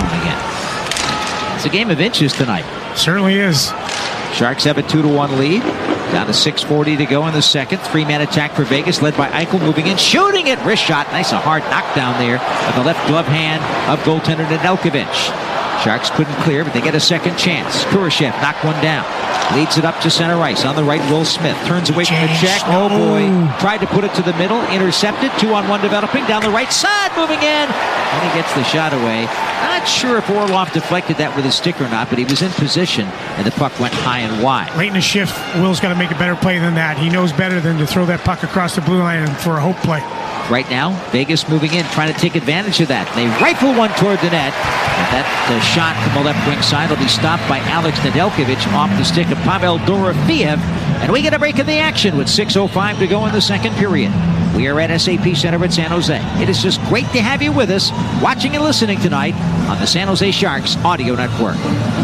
again. It's a game of inches tonight. Certainly is. Sharks have a 2-1 lead. Down to 6:40 to go in the second. Three-man attack for Vegas, led by Eichel, moving in, shooting it. Wrist shot. Nice, a hard knockdown there of the left glove hand of goaltender Nedeljkovic. Sharks couldn't clear, but they get a second chance. Kurashev knocked one down. Leads it up to center ice. On the right, Will Smith turns away from the check. Oh boy. Tried to put it to the middle. Intercepted. 2-on-1 developing. Down the right side. Moving in. And he gets the shot away. Not sure if Orlov deflected that with his stick or not, but he was in position, and the puck went high and wide. Late in the shift, Will's got to make a better play than that. He knows better than to throw that puck across the blue line for a hope play. Right now, Vegas moving in, trying to take advantage of that. They rifle one toward the net. And that shot from the left wing side will be stopped by Alex Nedeljkovic off the stick of Pavel Dorofeev. And we get a break in the action with 6:05 to go in the second period. We are at SAP Center at San Jose. It is just great to have you with us, watching and listening tonight on the San Jose Sharks Audio Network.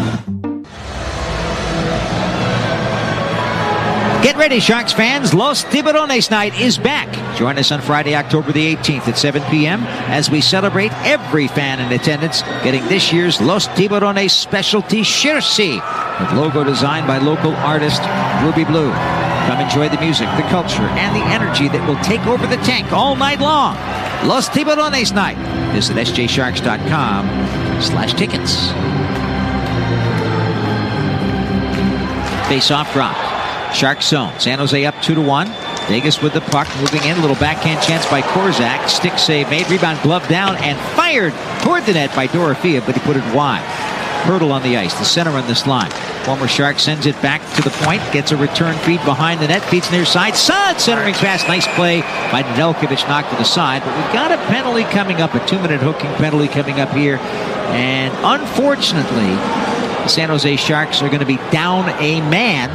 Get ready, Sharks fans. Los Tiburones Night is back. Join us on Friday, October the 18th at 7 p.m. as we celebrate every fan in attendance getting this year's Los Tiburones specialty jersey with logo designed by local artist Ruby Blue. Come enjoy the music, the culture, and the energy that will take over the tank all night long. Los Tiburones Night. Visit sjsharks.com/tickets. Face-off drop. Sharks zone. San Jose up 2-1. Vegas with the puck, moving in. A little backhand chance by Korzak. Stick save made. Rebound glove down and fired toward the net by Dorofeev, but he put it wide. Hurdle on the ice. The center on this line. Former Shark sends it back to the point. Gets a return feed behind the net. Feeds near side. Sod centering pass. Nice play by Nedeljkovic. Knocked to the side. But we've got a penalty coming up. A 2-minute hooking penalty coming up here. And unfortunately, the San Jose Sharks are going to be down a man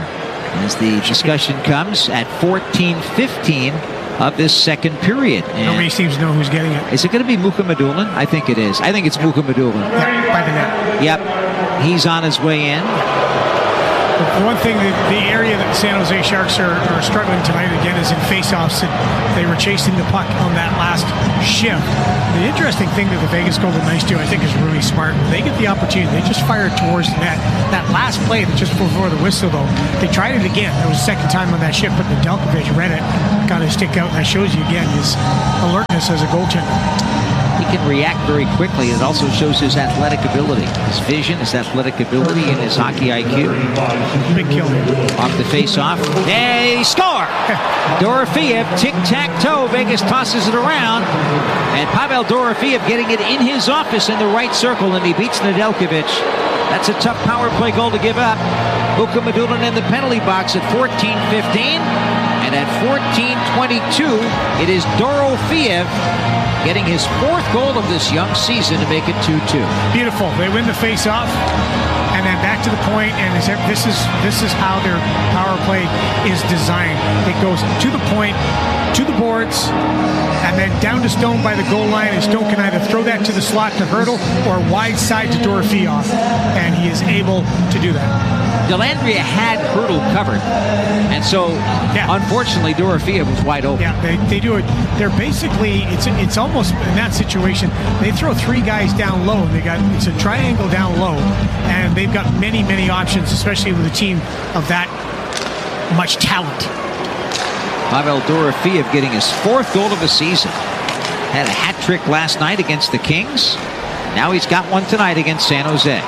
as the discussion comes at 14:15 of this second period. And nobody seems to know who's getting it. is it going to be Mukhamadullin? I think it is. I think it's Mukhamadullin. Yeah, by the net. Yep. He's on his way in. The one thing, the area that the San Jose Sharks are struggling tonight again is in faceoffs. They were chasing the puck on that last shift. The interesting thing that the Vegas Golden Knights do, I think, is really smart. When they get the opportunity, they just fire it towards the net. That last play, just before the whistle, though, they tried it again. That was the second time on that shift, but Nedeljkovic read it, got his stick out, and that shows you again his alertness as a goaltender. He can react very quickly. It also shows his athletic ability, his vision, his athletic ability, and his hockey IQ. Big kill. Off the face-off. They score! Dorofeev, tic-tac-toe. Vegas tosses it around. And Pavel Dorofeev getting it in his office in the right circle, and he beats Nedeljkovic. That's a tough power play goal to give up. Mukhamadullin in the penalty box at 14:15. And at 14:22, it is Dorofeev getting his fourth goal of this young season to make it 2-2. Beautiful. They win the face-off, and then back to the point, and this is how their power play is designed. It goes to the point, to the boards, and then down to Stone by the goal line, and Stone can either throw that to the slot to Hurdle or wide side to Dorofeev, and he is able to do that. Dellandrea had Hurdle covered, and so unfortunately Dorofeev was wide open. Yeah, they do it. They're basically, it's almost in that situation, they throw three guys down low. It's a triangle down low, and they've got many options, especially with a team of that much talent. Pavel Dorofeev getting his fourth goal of the season. Had a hat trick last night against the Kings. Now he's got one tonight against San Jose.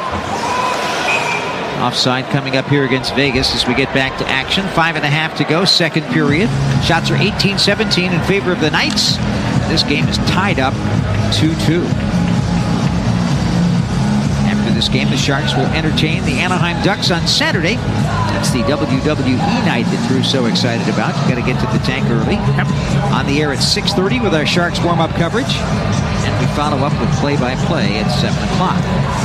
Offside coming up here against Vegas as we get back to action. 5.5 to go, second period. Shots are 18-17 in favor of the Knights. This game is tied up 2-2. After this game, the Sharks will entertain the Anaheim Ducks on Saturday. That's the WWE night that Drew's so excited about. You've got to get to the tank early. On the air at 6:30 with our Sharks warm-up coverage. And we follow up with play-by-play at 7 o'clock.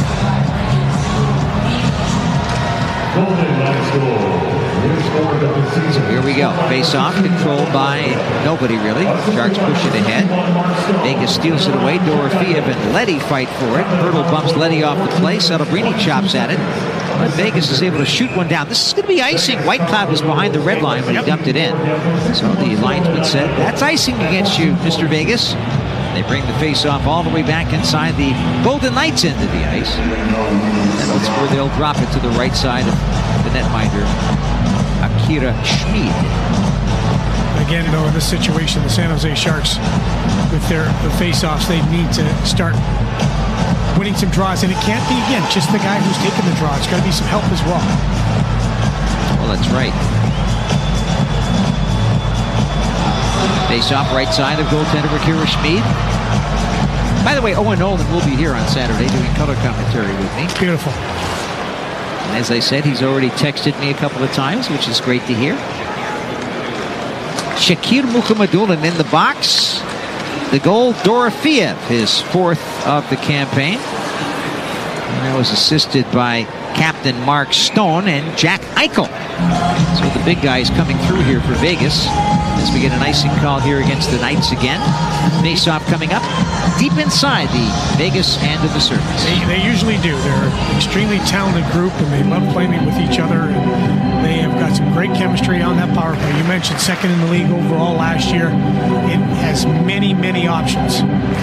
So here we go. Face-off controlled by nobody, really. Sharks push it ahead. Vegas steals it away. Dorofeev and Leddy fight for it. Hurdle bumps Leddy off the play. Celebrini chops at it. But Vegas is able to shoot one down. This is going to be icing. Whitecloud was behind the red line when he dumped it in. So the linesman said, that's icing against you, Mr. Vegas. They bring the face-off all the way back inside the Golden Knights end of the ice. And that's where they'll drop it to the right side of the netminder, Akira Schmid. Again, though, in this situation, the San Jose Sharks, with the face-offs, they need to start winning some draws. And it can't be, again, just the guy who's taking the draw. It's got to be some help as well. Well, that's right. Face-off right side of goaltender Akira Schmid. By the way, Owen Nolan will be here on Saturday doing color commentary with me. Beautiful. And as I said, he's already texted me a couple of times, which is great to hear. Shakir Mukhamadullin in the box. The goal, Dorofeev, his fourth of the campaign. And that was assisted by Captain Mark Stone and Jack Eichel. So the big guys coming through here for Vegas as we get an icing call here against the Knights again. Face-off coming up deep inside the Vegas end of the surface. They usually do. They're an extremely talented group, and they love playing with each other. And they have got some great chemistry on that power play. You mentioned second in the league overall last year. It has many options.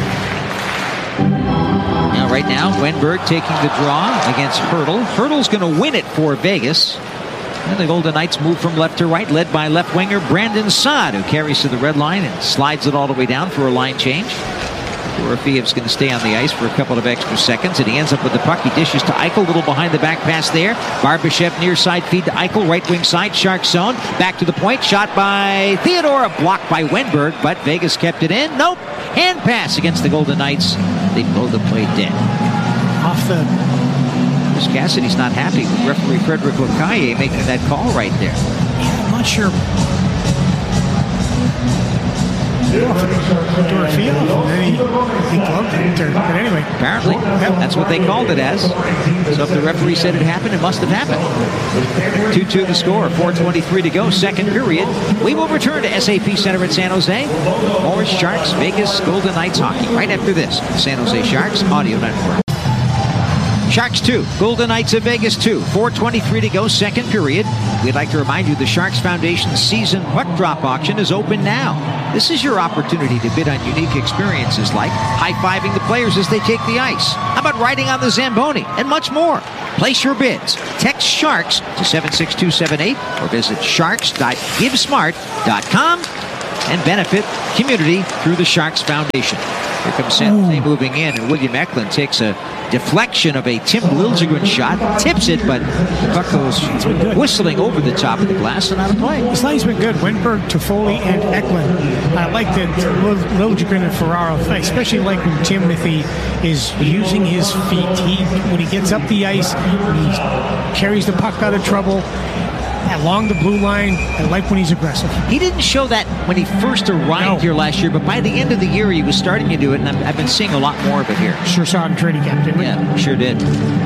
Now, right now, Wenberg taking the draw against Hurdle. Hurdle's going to win it for Vegas. And the Golden Knights move from left to right, led by left winger Brandon Saad, who carries to the red line and slides it all the way down for a line change. Dorofeev's going to stay on the ice for a couple of extra seconds, and he ends up with the puck. He dishes to Eichel, little behind the back pass there. Barbashev near side feed to Eichel, right wing side, Shark zone. Back to the point, shot by Theodora, blocked by Wenberg, but Vegas kept it in. Nope, hand pass against the Golden Knights. They blow the play dead. Off the... Chris Cassidy's not happy with referee Frederick Lacaille making that call right there. I'm not sure. Dorofeo, and then he gloved it. But anyway. Apparently, that's what they called it as. So if the referee said it happened, it must have happened. 2-2 the score, 4:23 to go, second period. We will return to SAP Center in San Jose. More Sharks, Vegas, Golden Knights hockey right after this. San Jose Sharks Audio Network. Sharks 2, Golden Knights of Vegas 2. 4:23 to go, second period. We'd like to remind you the Sharks Foundation season puck drop auction is open now. This is your opportunity to bid on unique experiences like high-fiving the players as they take the ice. How about riding on the Zamboni and much more? Place your bids. Text SHARKS to 76278 or visit sharks.givesmart.com and benefit community through the Sharks Foundation. Here comes San Jose moving in, and William Eklund takes a deflection of a Tim Liljegren shot, tips it, but the puck goes whistling over the top of the glass and out of play. This line's been good. Wennberg, Toffoli, and Eklund. I like that Liljegren and Ferraro, especially like when Timothy is using his feet. When he gets up the ice, he carries the puck out of trouble. Along the blue line, I like when he's aggressive. He didn't show that when he first arrived here last year, but by the end of the year, he was starting to do it, and I've been seeing a lot more of it here. Sure saw it in training camp, didn't we? Yeah, sure did.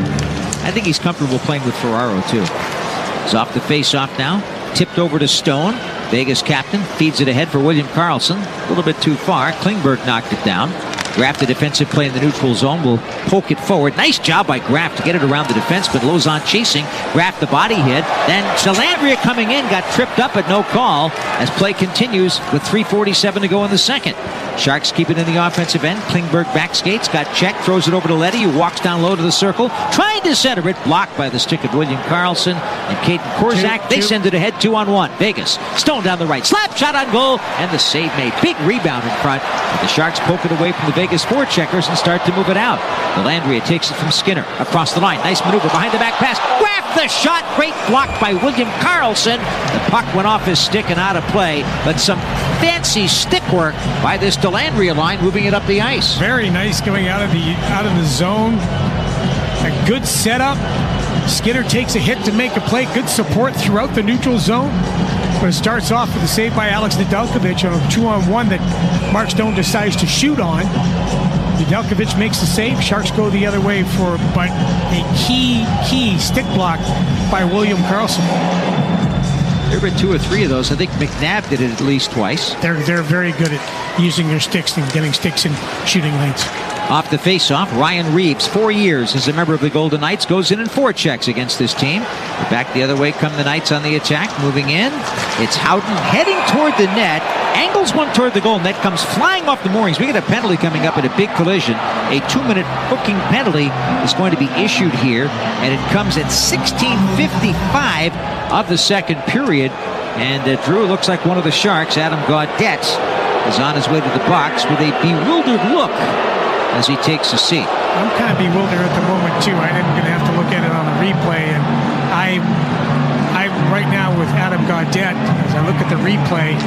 I think he's comfortable playing with Ferraro, too. He's off the face-off now. Tipped over to Stone. Vegas captain feeds it ahead for William Karlsson. A little bit too far. Klingberg knocked it down. Graff, the defensive play in the neutral zone, will poke it forward. Nice job by Graff to get it around the defenseman. Lozon chasing. Graff the body hit. Then Dellandrea coming in, got tripped up but no call as play continues with 3:47 to go in the second. Sharks keep it in the offensive end. Klingberg back skates, got checked, throws it over to Leddy, who walks down low to the circle, trying to center it, blocked by the stick of William Karlsson and Caden Korczak. They send it ahead 2-on-1. Vegas, Stone down the right, slap shot on goal, and the save made. Big rebound in front, but the Sharks poke it away from the Vegas forecheckers and start to move it out. Dellandrea takes it from Skinner across the line. Nice maneuver behind the back pass. Graff the shot, great block by William Karlsson. The puck went off his stick and out of play, but some fancy stick work by this Dellandrea line, moving it up the ice. Very nice going out of the zone. A good setup. Skinner takes a hit to make a play. Good support throughout the neutral zone. But it starts off with a save by Alex Nedeljkovic on a 2-on-1 that Mark Stone decides to shoot on. Nedeljkovic makes the save. Sharks go the other way but a key stick block by William Karlsson. There have been 2 or 3 of those. I think McNabb did it at least twice. They're very good at using their sticks and getting sticks in shooting lanes. Off the face-off, Ryan Reeves, 4 years as a member of the Golden Knights, goes in and forechecks against this team. But back the other way come the Knights on the attack, moving in. It's Howden heading toward the net, angles one toward the goal. Net comes flying off the moorings. We get a penalty coming up in a big collision. A 2-minute hooking penalty is going to be issued here, and it comes at 16:55 of the second period. And Drew looks like one of the Sharks. Adam Gaudette is on his way to the box with a bewildered look as he takes a seat. I'm kind of bewildered at the moment, too. I'm going to have to look at it on the replay. And I'm right now with Adam Gaudette, as I look at the replay.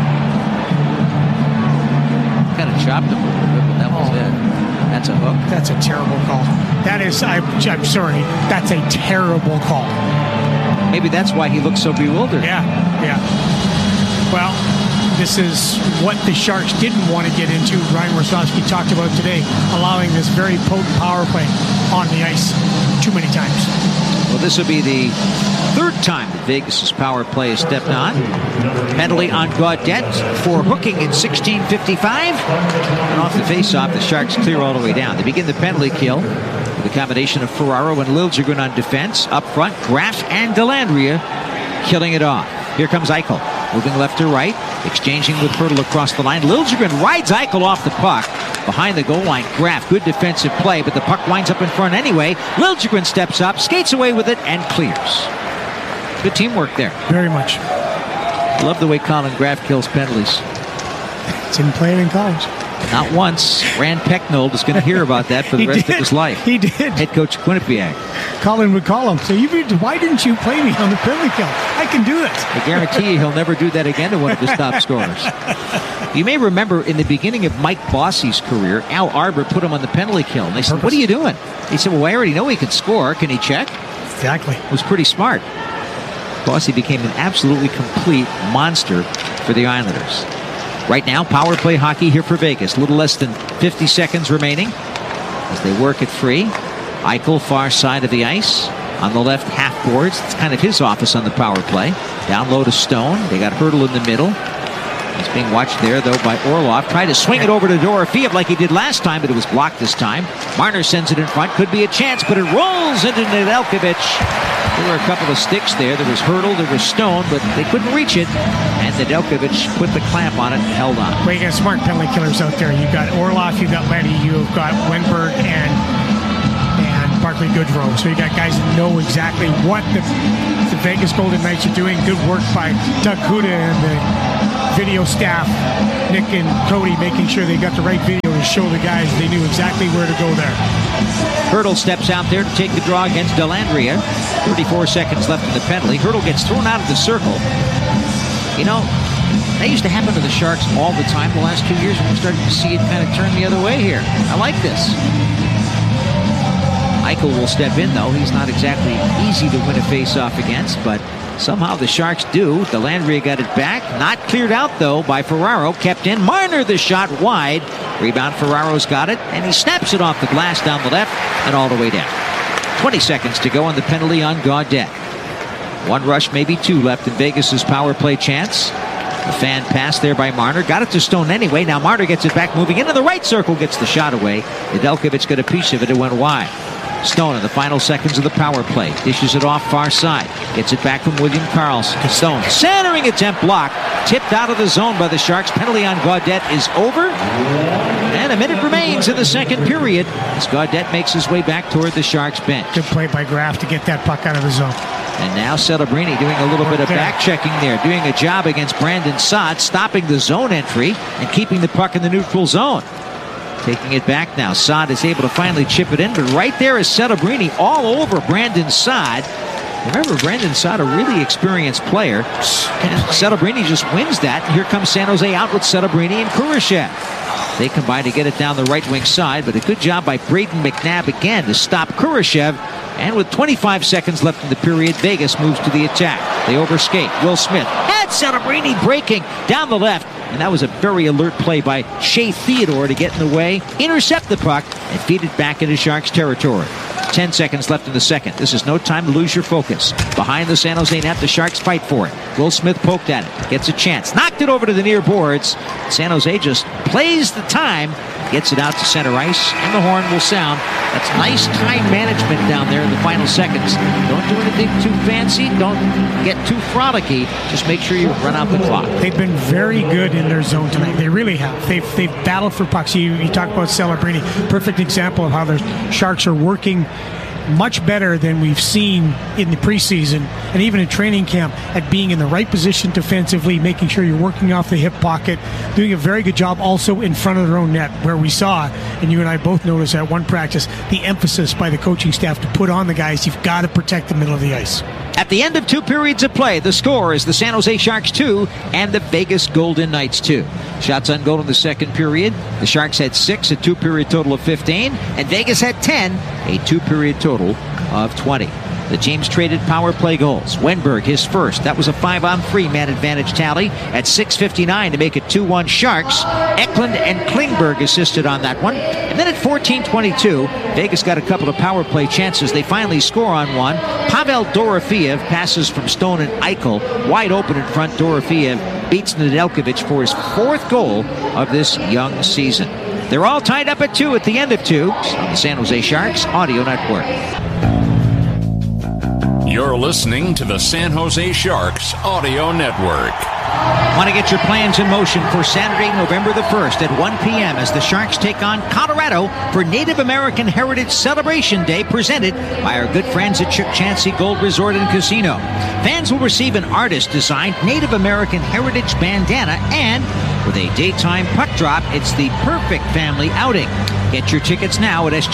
Kind of chopped him a little bit, but that was it. That's a hook. That's a terrible call. That is, I'm sorry, that's a terrible call. Maybe that's why he looks so bewildered. Yeah. Well, this is what the Sharks didn't want to get into. Ryan Warsofsky talked about today, allowing this very potent power play on the ice too many times. Well, this will be the third time that Vegas' power play has stepped on. Penalty on Gaudette for hooking in 16:55. And off the face-off, the Sharks clear all the way down. They begin the penalty kill with a combination of Ferraro and Liljegren on defense. Up front, Graff and Dellandrea killing it off. Here comes Eichel, moving left to right, exchanging with Hertl across the line. Liljegren rides Eichel off the puck. Behind the goal line, Graff, good defensive play, but the puck winds up in front anyway. Liljegren steps up, skates away with it, and clears. Good teamwork there. Very much. Love the way Colin Graff kills penalties. Didn't play it in college. Not once. Rand Pecknold is going to hear about that for the rest of his life. He did. Head coach Quinnipiac. Colin would call him, so why didn't you play me on the penalty kill? I can do this. I guarantee you he'll never do that again to one of his top scorers. You may remember in the beginning of Mike Bossy's career, Al Arbor put him on the penalty kill. And they said, what are you doing? He said, well, I already know he can score. Can he check? Exactly. It was pretty smart. Bossy became an absolutely complete monster for the Islanders. Right now, power play hockey here for Vegas. A little less than 50 seconds remaining as they work it free. Eichel, far side of the ice. On the left half boards, it's kind of his office on the power play. Down low to Stone. They got Hurdle in the middle. He's being watched there, though, by Orlov. Tried to swing it over to Dorofeev like he did last time, but it was blocked this time. Marner sends it in front. Could be a chance, but it rolls into Nedeljkovic. There were a couple of sticks there. There was Hurdle, there was Stone, but they couldn't reach it. And Nedeljkovic put the clamp on it and held on. Well, you got smart penalty killers out there. You've got Orlov, you've got Leddy, you've got Wenberg, and Barclay Goodrow. So you got guys that know exactly what the Vegas Golden Knights are doing. Good work by Doug Huda and the video staff, Nick and Cody, making sure they got the right video to show the guys they knew exactly where to go there. Hurdle steps out there to take the draw against Dellandrea. 34 seconds left in the penalty. Hurdle gets thrown out of the circle. You know, that used to happen to the Sharks all the time the last 2 years, and we're starting to see it kind of turn the other way here. I like this. Eichel will step in, though. He's not exactly easy to win a face-off against, but somehow the Sharks do. Dellandrea got it back. Not cleared out, though, by Ferraro. Kept in. Marner the shot wide. Rebound, Ferraro's got it, and he snaps it off the glass down the left and all the way down. 20 seconds to go on the penalty on Gaudette. One rush, maybe two left in Vegas's power play chance. The fan pass there by Marner. Got it to Stone anyway. Now Marner gets it back, moving into the right circle, gets the shot away. Nedeljkovic got a piece of it. It went wide. Stone in the final seconds of the power play. Dishes it off far side. Gets it back from William Karlsson. Stone centering attempt blocked. Tipped out of the zone by the Sharks. Penalty on Gaudette is over. And a minute remains in the second period as Gaudette makes his way back toward the Sharks bench. Good play by Graf to get that puck out of the zone. And now Celebrini doing a little bit of back checking there. Doing a job against Brandon Saad. Stopping the zone entry and keeping the puck in the neutral zone. Taking it back now. Saad is able to finally chip it in, but right there is Celebrini all over Brandon Saad. Remember, Brandon Saad, a really experienced player. And Celebrini just wins that. And here comes San Jose out with Celebrini and Kurashev. They combine to get it down the right wing side, but a good job by Braden McNabb again to stop Kurashev. And with 25 seconds left in the period, Vegas moves to the attack. They overskate. Will Smith had Celebrini breaking down the left. And that was a very alert play by Shea Theodore to get in the way, intercept the puck, and feed it back into Sharks territory. 10 seconds left in the second. This is no time to lose your focus. Behind the San Jose net, the Sharks fight for it. Will Smith poked at it. Gets a chance. Knocked it over to the near boards. San Jose just plays the time. Gets it out to center ice, and the horn will sound. That's nice time management down there in the final seconds. Don't do anything too fancy. Don't get too frolicky. Just make sure you run out the clock. They've been very good in their zone tonight. They really have. They've battled for pucks. You talk about Celebrini. Perfect example of how the Sharks are working much better than we've seen in the preseason and even in training camp at being in the right position defensively, making sure you're working off the hip pocket, doing a very good job also in front of their own net, where we saw, and you and I both noticed at one practice, the emphasis by the coaching staff to put on the guys. You've got to protect the middle of the ice. At the end of 2 periods of play, the score is the San Jose Sharks 2 and the Vegas Golden Knights 2. Shots on goal in the second period. The Sharks had 6, a 2-period total of 15, and Vegas had 10, a 2-period total of 20. The teams traded power play goals. Wenberg, his first. That was a 5-on-3 man advantage tally at 6:59 to make it 2-1 Sharks. Eklund and Klingberg assisted on that one. And then at 14:22, Vegas got a couple of power play chances. They finally score on one. Pavel Dorofeev passes from Stone and Eichel. Wide open in front, Dorofeev beats Nedeljkovic for his 4th goal of this young season. They're all tied up at 2 at the end of 2 on the San Jose Sharks Audio Network. You're listening to the San Jose Sharks Audio Network. Want to get your plans in motion for Saturday, November the 1st at 1 p.m. as the Sharks take on Colorado for Native American Heritage Celebration Day, presented by our good friends at Chuck Chansey Gold Resort and Casino. Fans will receive an artist-designed Native American Heritage bandana, and with a daytime puck drop, it's the perfect family outing. Get your tickets now at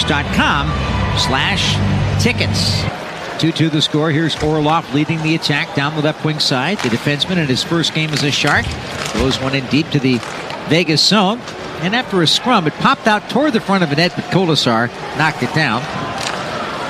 sjsharks.com/tickets. 2-2 the score. Here's Orlov leading the attack down the left wing side. The defenseman in his first game as a Shark throws one in deep to the Vegas zone. And after a scrum, it popped out toward the front of the net, but Kolasar knocked it down.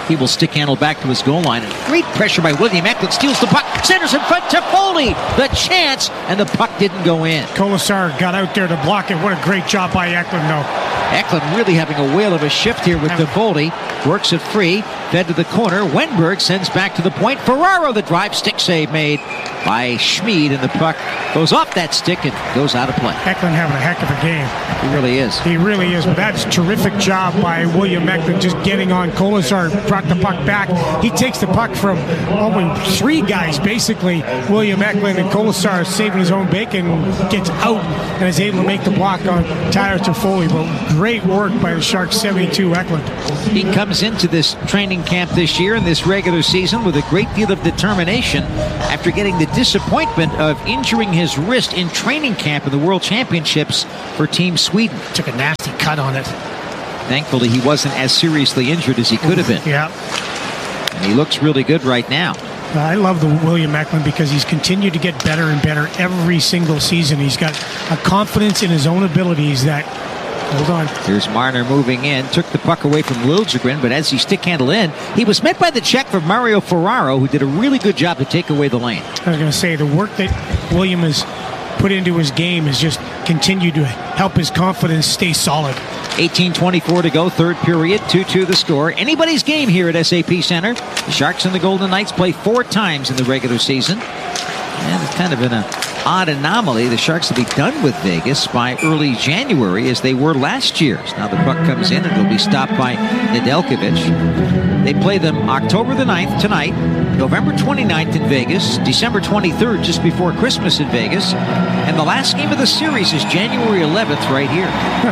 He will stick handle back to his goal line. And great pressure by William Eklund. Steals the puck. Centers in front to Foley. The chance. And the puck didn't go in. Colasar got out there to block it. What a great job by Eklund, though. Eklund really having a whale of a shift here with Toffoli. Works it free. Fed to the corner. Wenberg sends back to the point. Ferraro, the drive stick save made by Schmid. And the puck goes off that stick and goes out of play. Eklund having a heck of a game. He really is. He really is. But that's a terrific job by William Eklund, just getting on. Colasar brought the puck back. He takes the puck from three guys, basically. William Eklund and Colasar saving his own bacon, gets out and is able to make the block on Tyler Toffoli. But great work by the Sharks, 72 Eklund. He comes into this training camp this year in this regular season with a great deal of determination after getting the disappointment of injuring his wrist in training camp in the World Championships for Team Sweden. Took a nasty cut on it. Thankfully, he wasn't as seriously injured as he could have been. Yeah. And he looks really good right now. I love the William Eklund because he's continued to get better and better every single season. He's got a confidence in his own abilities that... Hold on. Here's Marner moving in. Took the puck away from Liljegren, but as he stick handle in, he was met by the check from Mario Ferraro, who did a really good job to take away the lane. I was going to say, the work that William has put into his game has just continued to help his confidence stay solid. 18:24 to go, third period, 2-2 the score. Anybody's game here at SAP Center. The Sharks and the Golden Knights play 4 times in the regular season. And it's kind of an odd anomaly. The Sharks will be done with Vegas by early January as they were last year. So now the puck comes in and it'll be stopped by Nedeljkovic. They play them October the 9th tonight, November 29th in Vegas, December 23rd just before Christmas in Vegas, and the last game of the series is January 11th right here.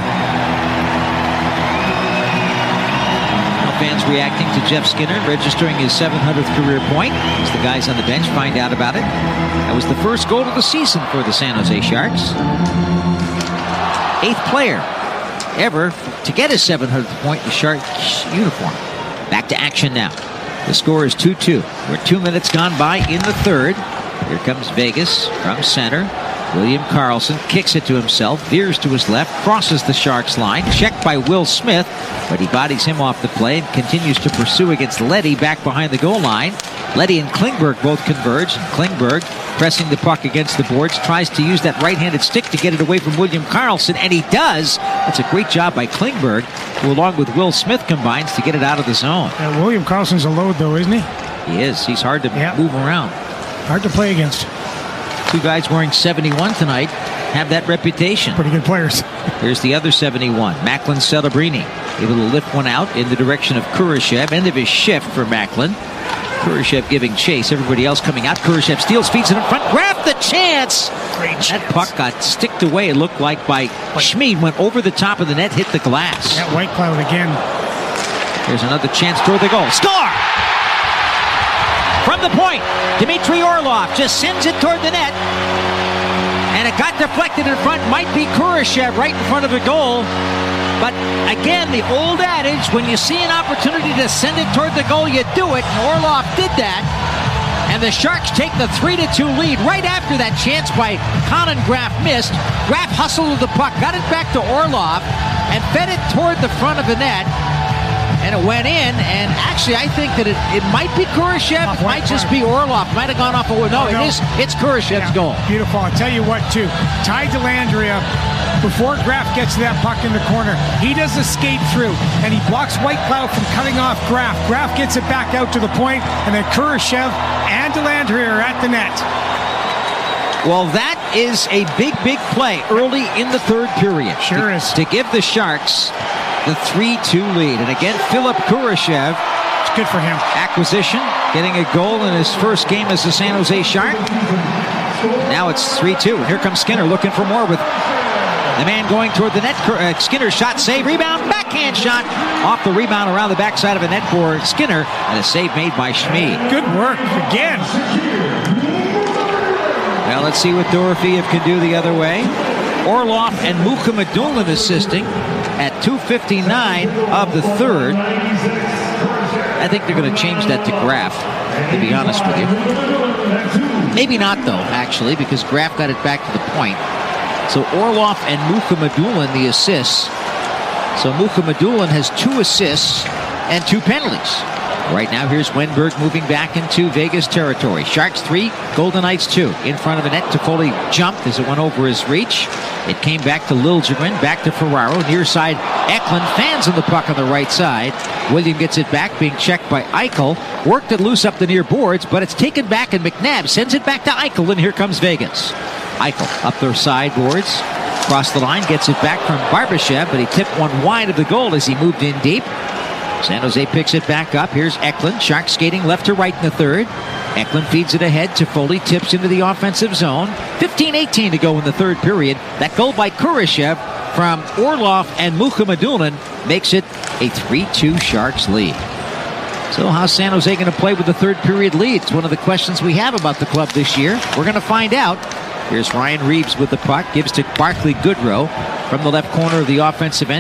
Fans reacting to Jeff Skinner registering his 700th career point as the guys on the bench find out about it. That was the first goal of the season for the San Jose Sharks. 8th player ever to get his 700th point in the Sharks uniform. Back to action now. The score is 2-2. We're 2 minutes gone by in the third. Here comes Vegas from center. William Karlsson kicks it to himself, veers to his left, crosses the Sharks line, checked by Will Smith, but he bodies him off the play and continues to pursue against Leddy back behind the goal line. Leddy and Klingberg both converge, and Klingberg, pressing the puck against the boards, tries to use that right-handed stick to get it away from William Karlsson, and he does. That's a great job by Klingberg, who along with Will Smith combines to get it out of the zone. William Karlsson's a load, though, isn't he? He is. He's hard to move around. Hard to play against. 2 guys wearing 71 tonight have that reputation. Pretty good players. Here's the other 71, Macklin Celebrini, able to lift one out in the direction of Kurashev. End of his shift for Macklin. Kurashev giving chase. Everybody else coming out. Kurashev steals, feeds it in front. Grab the chance. Great chance. That puck got sticked away, it looked like, by Schmid. Went over the top of the net, hit the glass. That White Cloud again. Here's another chance toward the goal. Score! From the point, Dmitry Orlov just sends it toward the net. And it got deflected in front. Might be Kurashev right in front of the goal. But again, the old adage, when you see an opportunity to send it toward the goal, you do it. And Orlov did that. And the Sharks take the 3-2 lead right after that chance by Colin Graf missed. Graf hustled with the puck, got it back to Orlov, and fed it toward the front of the net. And it went in, and actually I think that it might be Kurashev, it might just be Orlov, might have gone off a no, it's Kurashev's goal. Beautiful. I'll tell you what, too. Ty Dellandrea, before Graf gets to that puck in the corner, he does a skate through, and he blocks White Cloud from cutting off Graf. Graf gets it back out to the point, and then Kurashev and Dellandrea are at the net. Well, that is a big play early in the third period. Sure is. To give the Sharks the 3-2 lead. And again, Philip Kurashev. It's good for him. Acquisition, getting a goal in his first game as a San Jose Shark. Now it's 3-2. And here comes Skinner looking for more with the man going toward the net. Skinner shot, save, rebound, backhand shot. Off the rebound around the backside of a net for Skinner. And a save made by Schmid. Good work again. Well, let's see what Dorofeev can do the other way. Orlov and Mukhamadullin assisting at 2:59 of the third. I think they're going to change that to Graf, to be honest with you. Maybe not, though, actually, because Graf got it back to the point. So Orlov and Mukhamadullin, the assists. So Mukhamadullin has 2 assists and 2 penalties. Right now, here's Wenberg moving back into Vegas territory. Sharks 3, Golden Knights 2. In front of the net, Toffoli jumped as it went over his reach. It came back to Liljegren, back to Ferraro. Near side, Eklund fans on the puck on the right side. William gets it back, being checked by Eichel. Worked it loose up the near boards, but it's taken back, and McNabb sends it back to Eichel, and here comes Vegas. Eichel up their sideboards. Across the line, gets it back from Barbashev, but he tipped one wide of the goal as he moved in deep. San Jose picks it back up. Here's Eklund. Sharks skating left to right in the third. Eklund feeds it ahead. Toffoli tips into the offensive zone. 15-18 to go in the third period. That goal by Kurashev from Orlov and Mukhamadullin makes it a 3-2 Sharks lead. So how's San Jose going to play with the third period lead? It's one of the questions we have about the club this year. We're going to find out. Here's Ryan Reeves with the puck. Gives to Barclay Goodrow from the left corner of the offensive end.